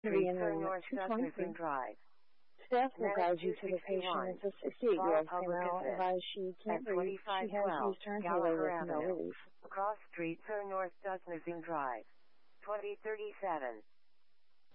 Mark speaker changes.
Speaker 1: Street
Speaker 2: in
Speaker 1: for
Speaker 2: room
Speaker 1: North
Speaker 2: 223.
Speaker 1: Dusnessing Drive.
Speaker 2: Staff will guide you to the
Speaker 1: 261.
Speaker 2: patient. It's a 68-year-old
Speaker 1: Public
Speaker 2: female.
Speaker 1: Assist.
Speaker 2: Advised she can't
Speaker 1: At
Speaker 2: breathe. She has
Speaker 1: 2512
Speaker 2: used turn
Speaker 1: Gallagher
Speaker 2: with no
Speaker 1: Avenue.
Speaker 2: relief.
Speaker 1: Cross Street for North Dusnessing Drive. 2037.